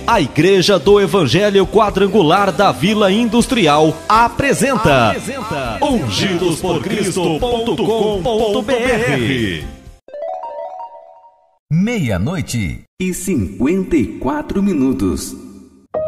A Igreja do Evangelho Quadrangular da Vila Industrial apresenta ungidosporcristo.com.br. 00:54.